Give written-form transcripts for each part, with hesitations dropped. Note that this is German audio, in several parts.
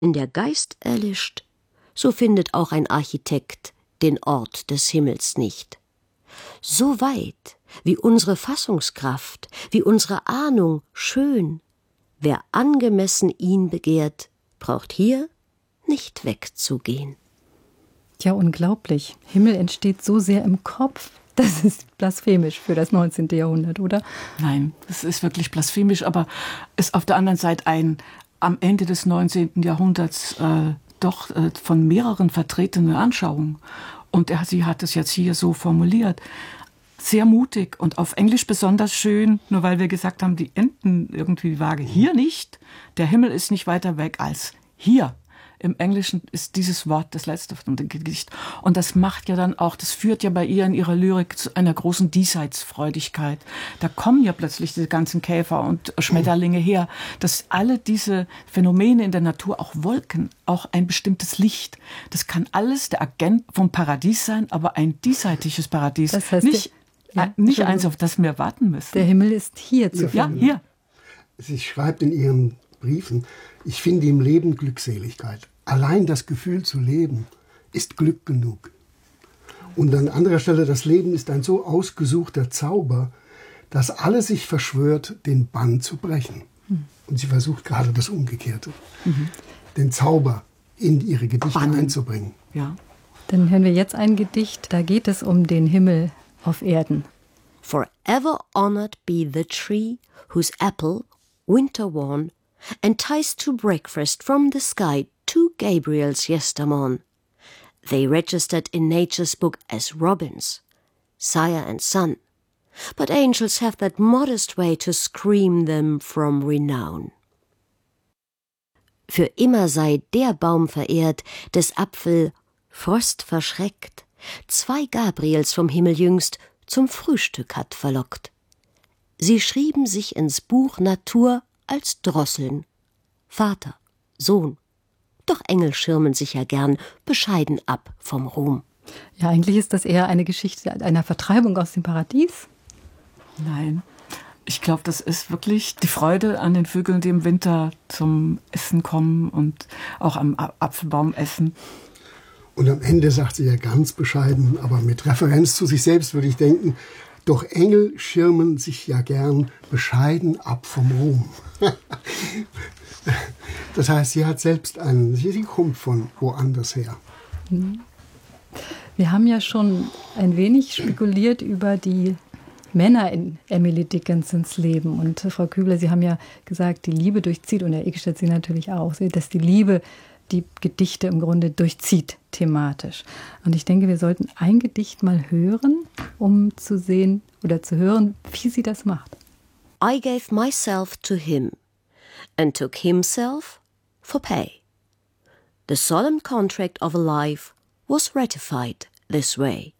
In der Geist erlischt, so findet auch ein Architekt den Ort des Himmels nicht. So weit wie unsere Fassungskraft, wie unsere Ahnung schön, wer angemessen ihn begehrt, braucht hier nicht wegzugehen. Ja, unglaublich. Himmel entsteht so sehr im Kopf. Das ist blasphemisch für das 19. Jahrhundert, oder? Nein, das ist wirklich blasphemisch, aber ist auf der anderen Seite am Ende des 19. Jahrhunderts von mehreren vertretene Anschauung. Und sie hat es jetzt hier so formuliert. Sehr mutig und auf Englisch besonders schön, nur weil wir gesagt haben, die enden irgendwie vage. Hier nicht. Der Himmel ist nicht weiter weg als hier. Im Englischen ist dieses Wort das letzte von dem Gedicht. Und das macht ja dann auch, das führt ja bei ihr in ihrer Lyrik zu einer großen Diesseitsfreudigkeit. Da kommen ja plötzlich diese ganzen Käfer und Schmetterlinge her, dass alle diese Phänomene in der Natur, auch Wolken, auch ein bestimmtes Licht, das kann alles der Agent vom Paradies sein, aber ein diesseitiges Paradies. Das heißt, nicht eins, auf das wir warten müssen. Der Himmel ist hier zu finden. Ja, hier. Sie schreibt in ihren Briefen, ich finde im Leben Glückseligkeit. Allein das Gefühl zu leben ist Glück genug. Und an anderer Stelle, das Leben ist ein so ausgesuchter Zauber, dass alles sich verschwört, den Bann zu brechen. Und sie versucht gerade das Umgekehrte, den Zauber in ihre Gedichte einzubringen. Ja. Dann hören wir jetzt ein Gedicht, da geht es um den Himmel auf Erden. Forever honored be the tree whose apple, winter worn, enticed to breakfast from the sky 2 Gabriels yestermorn. They registered in nature's book as robins, sire and son, but angels have that modest way to scream them from renown. Für immer sei der Baum verehrt, des Apfel Frost verschreckt, 2 Gabriels vom Himmel jüngst zum Frühstück hat verlockt. Sie schrieben sich ins Buch Natur als Drosseln, Vater, Sohn. Doch Engel schirmen sich ja gern bescheiden ab vom Ruhm. Ja, eigentlich ist das eher eine Geschichte einer Vertreibung aus dem Paradies. Nein, ich glaube, das ist wirklich die Freude an den Vögeln, die im Winter zum Essen kommen und auch am Apfelbaum essen. Und am Ende sagt sie ja ganz bescheiden, aber mit Referenz zu sich selbst würde ich denken, doch Engel schirmen sich ja gern bescheiden ab vom Ruhm. Das heißt, sie hat selbst sie kommt von woanders her. Wir haben ja schon ein wenig spekuliert über die Männer in Emily Dickinsons Leben. Und Frau Kübler, Sie haben ja gesagt, die Liebe durchzieht, und Herr Eckstedt Sie natürlich auch, dass die Liebe die Gedichte im Grunde durchzieht thematisch. Und ich denke, wir sollten ein Gedicht mal hören, um zu sehen oder zu hören, wie sie das macht. I gave myself to him and took himself for pay. The solemn contract of a life was ratified this way.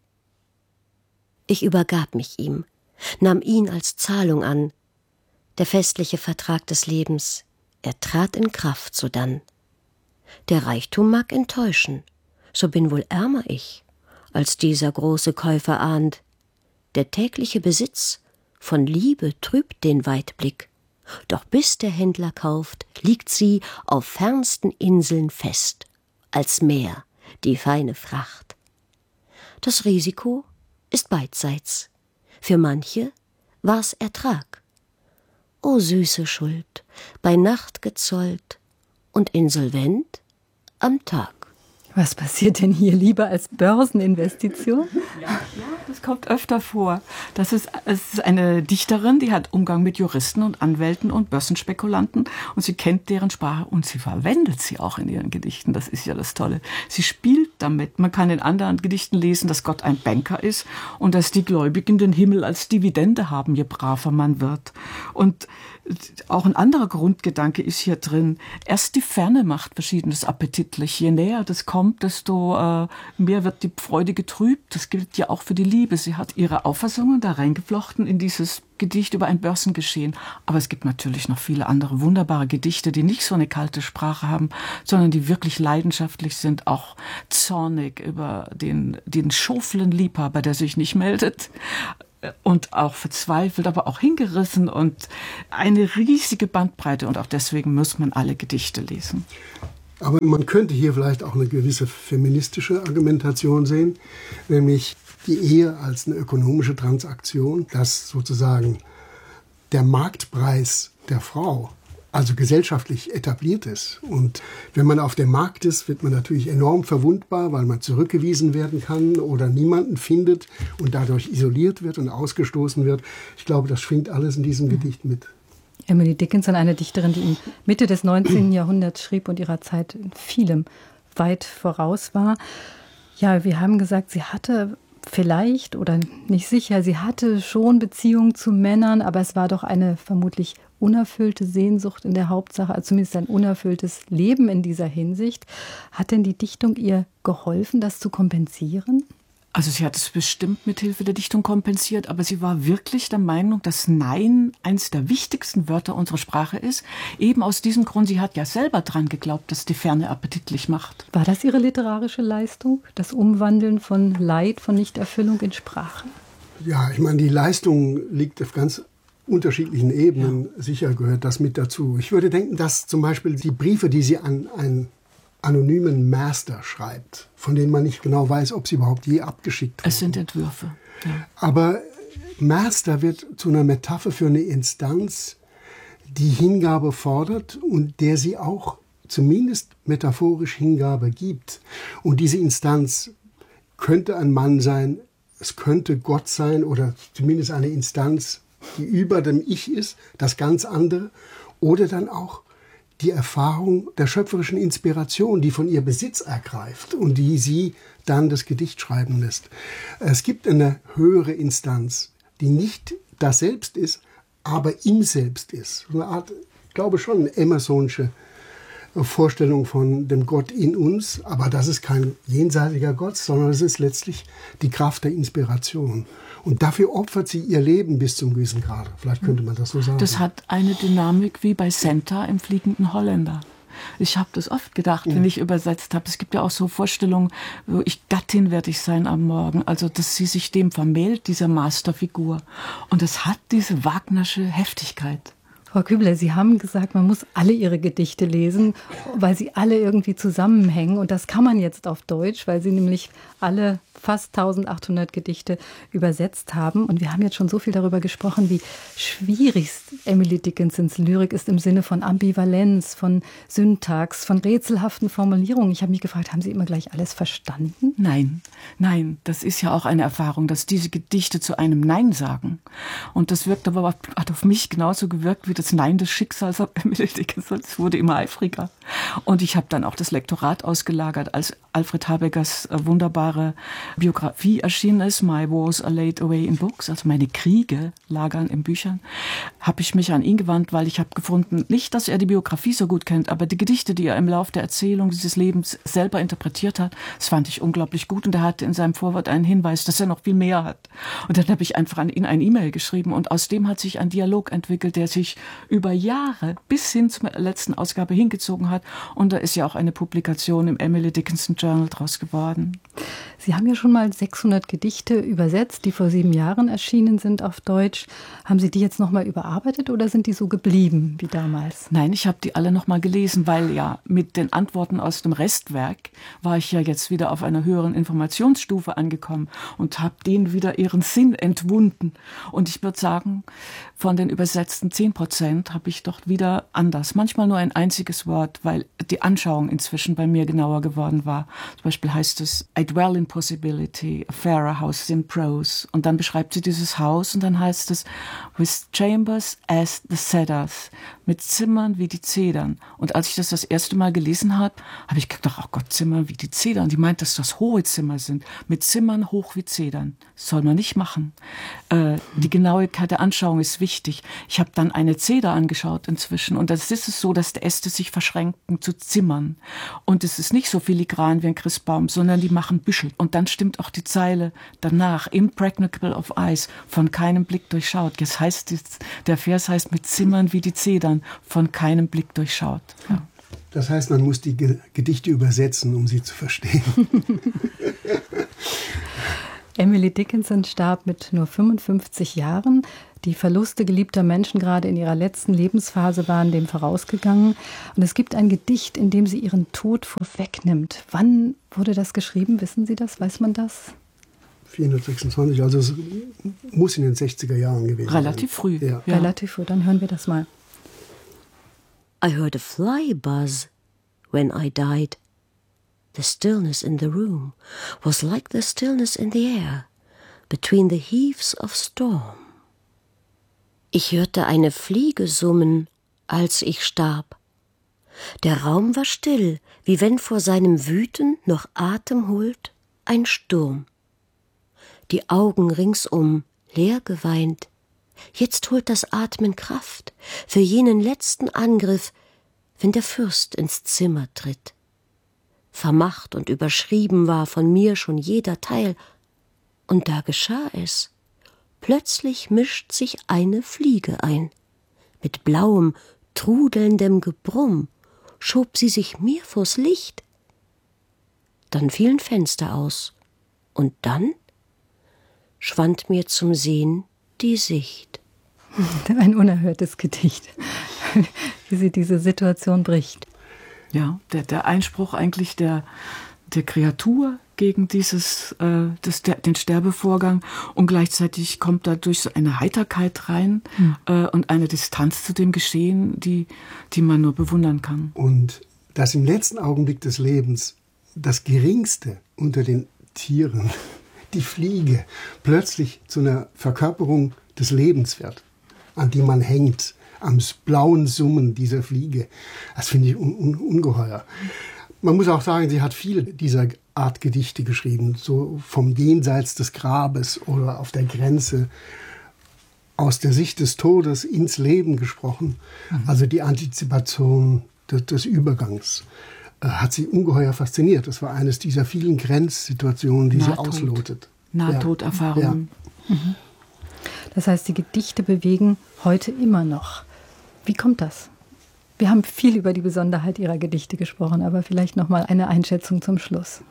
Ich übergab mich ihm, nahm ihn als Zahlung an. Der festliche Vertrag des Lebens, er trat in Kraft sodann. Der Reichtum mag enttäuschen, so bin wohl ärmer ich, als dieser große Käufer ahnt. Der tägliche Besitz von Liebe trübt den Weitblick, doch bis der Händler kauft, liegt sie auf fernsten Inseln fest, als Meer die feine Fracht. Das Risiko ist beidseits, für manche war's Ertrag. O süße Schuld, bei Nacht gezollt und insolvent am Tag. Was passiert denn hier lieber als Börseninvestition? Ja, das kommt öfter vor. Es ist eine Dichterin, die hat Umgang mit Juristen und Anwälten und Börsenspekulanten und sie kennt deren Sprache und sie verwendet sie auch in ihren Gedichten. Das ist ja das Tolle. Sie spielt damit. Man kann in anderen Gedichten lesen, dass Gott ein Banker ist und dass die Gläubigen den Himmel als Dividende haben, je braver man wird. Und auch ein anderer Grundgedanke ist hier drin. Erst die Ferne macht Verschiedenes appetitlich. Je näher das kommt, desto mehr wird die Freude getrübt. Das gilt ja auch für die Liebe. Sie hat ihre Auffassungen da reingeflochten in dieses Gedicht über ein Börsengeschehen. Aber es gibt natürlich noch viele andere wunderbare Gedichte, die nicht so eine kalte Sprache haben, sondern die wirklich leidenschaftlich sind, auch zornig über den schoflen Liebhaber, der sich nicht meldet. Und auch verzweifelt, aber auch hingerissen und eine riesige Bandbreite. Und auch deswegen muss man alle Gedichte lesen. Aber man könnte hier vielleicht auch eine gewisse feministische Argumentation sehen, nämlich die Ehe als eine ökonomische Transaktion, dass sozusagen der Marktpreis der Frau also gesellschaftlich etabliert ist. Und wenn man auf dem Markt ist, wird man natürlich enorm verwundbar, weil man zurückgewiesen werden kann oder niemanden findet und dadurch isoliert wird und ausgestoßen wird. Ich glaube, das schwingt alles in diesem Gedicht mit. Emily Dickinson, eine Dichterin, die in Mitte des 19. Jahrhunderts schrieb und ihrer Zeit in vielem weit voraus war. Ja, wir haben gesagt, sie hatte vielleicht oder nicht sicher, sie hatte schon Beziehungen zu Männern, aber es war doch eine vermutlich unerfüllte Sehnsucht in der Hauptsache, also zumindest ein unerfülltes Leben in dieser Hinsicht. Hat denn die Dichtung ihr geholfen, das zu kompensieren? Also sie hat es bestimmt mit Hilfe der Dichtung kompensiert, aber sie war wirklich der Meinung, dass Nein eines der wichtigsten Wörter unserer Sprache ist. Eben aus diesem Grund, sie hat ja selber dran geglaubt, dass die Ferne appetitlich macht. War das ihre literarische Leistung, das Umwandeln von Leid, von Nichterfüllung in Sprache? Ja, ich meine, die Leistung liegt auf ganz unterschiedlichen Ebenen. Ja. Sicher gehört das mit dazu. Ich würde denken, dass zum Beispiel die Briefe, die sie an einen anonymen Master schreibt, von denen man nicht genau weiß, ob sie überhaupt je abgeschickt wurden. Es sind Entwürfe. Ja. Aber Master wird zu einer Metapher für eine Instanz, die Hingabe fordert und der sie auch zumindest metaphorisch Hingabe gibt. Und diese Instanz könnte ein Mann sein, es könnte Gott sein oder zumindest eine Instanz, die über dem Ich ist, das ganz andere, oder dann auch die Erfahrung der schöpferischen Inspiration, die von ihr Besitz ergreift und die sie dann das Gedicht schreiben lässt. Es gibt eine höhere Instanz, die nicht das Selbst ist, aber im Selbst ist. So eine Art, ich glaube schon, emersonsche Vorstellung von dem Gott in uns, aber das ist kein jenseitiger Gott, sondern es ist letztlich die Kraft der Inspiration. Und dafür opfert sie ihr Leben bis zum gewissen Grad. Vielleicht könnte man das so sagen. Das hat eine Dynamik wie bei Senta im Fliegenden Holländer. Ich habe das oft gedacht, wenn ich übersetzt habe. Es gibt ja auch so Vorstellungen, wo Gattin werde ich sein am Morgen. Also, dass sie sich dem vermählt, dieser Masterfigur. Und das hat diese Wagnersche Heftigkeit. Frau Kübler, Sie haben gesagt, man muss alle Ihre Gedichte lesen, weil sie alle irgendwie zusammenhängen. Und das kann man jetzt auf Deutsch, weil Sie nämlich alle fast 1800 Gedichte übersetzt haben. Und wir haben jetzt schon so viel darüber gesprochen, wie schwierig Emily Dickinsons Lyrik ist im Sinne von Ambivalenz, von Syntax, von rätselhaften Formulierungen. Ich habe mich gefragt, haben Sie immer gleich alles verstanden? Nein, das ist ja auch eine Erfahrung, dass diese Gedichte zu einem Nein sagen. Und das wirkt aber, hat auf mich genauso gewirkt wie das Nein des Schicksals auf Emily Dickinson. Es wurde immer eifriger. Und ich habe dann auch das Lektorat ausgelagert, als Alfred Habeckers wunderbare Biografie erschienen ist, My Wars Are Laid Away in Books, also meine Kriege lagern in Büchern, habe ich mich an ihn gewandt, weil ich habe gefunden, nicht, dass er die Biografie so gut kennt, aber die Gedichte, die er im Laufe der Erzählung dieses Lebens selber interpretiert hat, das fand ich unglaublich gut. Und er hatte in seinem Vorwort einen Hinweis, dass er noch viel mehr hat. Und dann habe ich einfach an ihn ein E-Mail geschrieben und aus dem hat sich ein Dialog entwickelt, der sich über Jahre bis hin zur letzten Ausgabe hingezogen hat. Und da ist ja auch eine Publikation im Emily Dickinson Journal draus geworden. Sie haben ja schon mal 600 Gedichte übersetzt, die vor 7 Jahren erschienen sind auf Deutsch. Haben Sie die jetzt nochmal überarbeitet oder sind die so geblieben wie damals? Nein, ich habe die alle nochmal gelesen, weil ja mit den Antworten aus dem Restwerk war ich ja jetzt wieder auf einer höheren Informationsstufe angekommen und habe denen wieder ihren Sinn entwunden. Und ich würde sagen, von den übersetzten 10% habe ich doch wieder anders. Manchmal nur ein einziges Wort, weil die Anschauung inzwischen bei mir genauer geworden war. Zum Beispiel heißt es, I dwell in possibility, a fairer house in prose. Und dann beschreibt sie dieses Haus und dann heißt es, with chambers as the cedars, mit Zimmern wie die Zedern. Und als ich das erste Mal gelesen habe, habe ich gedacht, oh Gott, Zimmern wie die Zedern. Die meint, dass das hohe Zimmer sind, mit Zimmern hoch wie Zedern. Das soll man nicht machen. Die Genauigkeit der Anschauung ist wichtig. Ich habe dann eine Zeder angeschaut inzwischen und das ist es so, dass die Äste sich verschränken zu Zimmern. Und es ist nicht so filigran wie ein Christbaum, sondern die machen Büschel. Und dann stimmt auch die Zeile danach, impregnable of eyes, von keinem Blick durchschaut. Jetzt heißt der Vers heißt mit Zimmern wie die Zedern, von keinem Blick durchschaut. Ja. Das heißt, man muss die Gedichte übersetzen, um sie zu verstehen. Emily Dickinson starb mit nur 55 Jahren. Die Verluste geliebter Menschen gerade in ihrer letzten Lebensphase waren dem vorausgegangen. Und es gibt ein Gedicht, in dem sie ihren Tod vorwegnimmt. Wann wurde das geschrieben? Wissen Sie das? Weiß man das? 426, also es muss in den 60er Jahren gewesen sein. Relativ früh. Ja. Relativ früh, dann hören wir das mal. I heard a fly buzz when I died. The stillness in the room was like the stillness in the air between the heaves of storm. Ich hörte eine Fliege summen, als ich starb. Der Raum war still, wie wenn vor seinem Wüten noch Atem holt ein Sturm. Die Augen ringsum leer geweint. Jetzt holt das Atmen Kraft für jenen letzten Angriff, wenn der Fürst ins Zimmer tritt. Vermacht und überschrieben war von mir schon jeder Teil, und da geschah es. Plötzlich mischt sich eine Fliege ein. Mit blauem, trudelndem Gebrumm schob sie sich mir vors Licht. Dann fielen Fenster aus, und dann schwand mir zum Sehen die Sicht. Ein unerhörtes Gedicht, wie sie diese Situation bricht. Ja, der Einspruch eigentlich der Kreatur gegen den Sterbevorgang, und gleichzeitig kommt dadurch so eine Heiterkeit rein und eine Distanz zu dem Geschehen, die man nur bewundern kann. Und dass im letzten Augenblick des Lebens das Geringste unter den Tieren, die Fliege, plötzlich zu einer Verkörperung des Lebens wird, an die man hängt, am blauen Summen dieser Fliege. Das finde ich ungeheuer. Man muss auch sagen, sie hat viele dieser Art Gedichte geschrieben, so vom Jenseits des Grabes oder auf der Grenze, aus der Sicht des Todes ins Leben gesprochen. Also die Antizipation des Übergangs hat sie ungeheuer fasziniert. Das war eines dieser vielen Grenzsituationen, die sie auslotet. Nahtoderfahrungen. Ja. Das heißt, die Gedichte bewegen heute immer noch. Wie kommt das? Wir haben viel über die Besonderheit ihrer Gedichte gesprochen, aber vielleicht noch mal eine Einschätzung zum Schluss.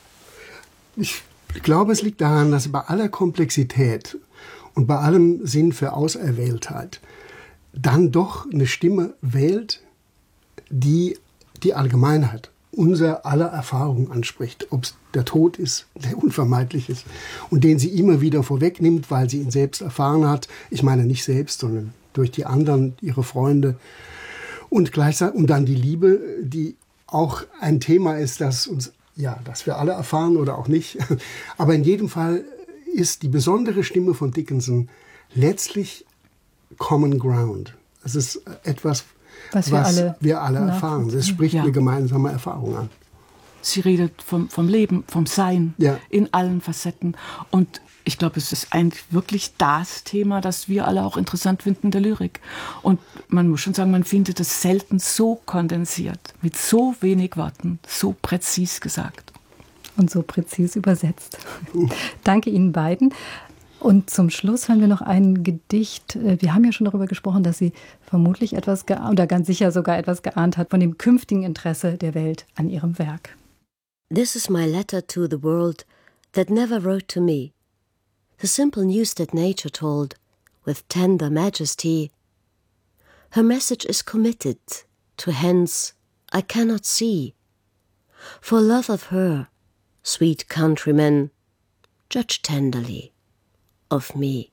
Ich glaube, es liegt daran, dass bei aller Komplexität und bei allem Sinn für Auserwähltheit dann doch eine Stimme wählt, die die Allgemeinheit, unser aller Erfahrung anspricht, ob es der Tod ist, der unvermeidlich ist und den sie immer wieder vorwegnimmt, weil sie ihn selbst erfahren hat. Ich meine nicht selbst, sondern durch die anderen, ihre Freunde. Und gleichzeitig, und dann die Liebe, die auch ein Thema ist, das wir alle erfahren oder auch nicht. Aber in jedem Fall ist die besondere Stimme von Dickinson letztlich Common Ground. Es ist etwas, was wir alle erfahren. Es spricht eine gemeinsame Erfahrung an. Sie redet vom Leben, vom Sein in allen Facetten. Und ich glaube, es ist eigentlich wirklich das Thema, das wir alle auch interessant finden in der Lyrik. Und man muss schon sagen, man findet es selten so kondensiert, mit so wenig Worten, so präzis gesagt. Und so präzis übersetzt. Danke Ihnen beiden. Und zum Schluss hören wir noch ein Gedicht. Wir haben ja schon darüber gesprochen, dass sie vermutlich etwas oder ganz sicher sogar etwas geahnt hat von dem künftigen Interesse der Welt an ihrem Werk. This is my letter to the world that never wrote to me. The simple news that nature told with tender majesty. Her message is committed to hands I cannot see. For love of her, sweet countrymen, judge tenderly of me.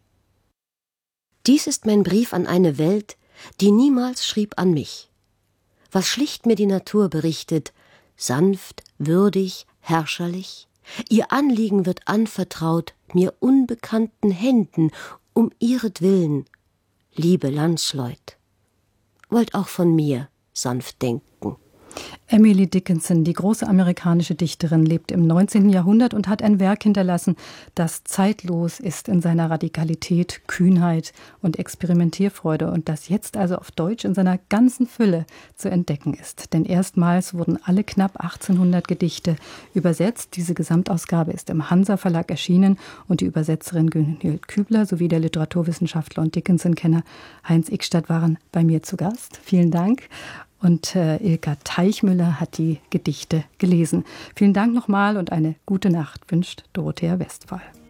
Dies ist mein Brief an eine Welt, die niemals schrieb an mich. Was schlicht mir die Natur berichtet, sanft, würdig, herrscherlich, ihr Anliegen wird anvertraut mir unbekannten Händen, um ihretwillen, liebe Landsleut. Wollt auch von mir sanft denken. Emily Dickinson, die große amerikanische Dichterin, lebt im 19. Jahrhundert und hat ein Werk hinterlassen, das zeitlos ist in seiner Radikalität, Kühnheit und Experimentierfreude und das jetzt also auf Deutsch in seiner ganzen Fülle zu entdecken ist. Denn erstmals wurden alle knapp 1800 Gedichte übersetzt. Diese Gesamtausgabe ist im Hansa Verlag erschienen und die Übersetzerin Gunhild Kübler sowie der Literaturwissenschaftler und Dickinson-Kenner Heinz Ickstadt waren bei mir zu Gast. Vielen Dank. Und Ilka Teichmüller hat die Gedichte gelesen. Vielen Dank nochmal und eine gute Nacht wünscht Dorothea Westphal.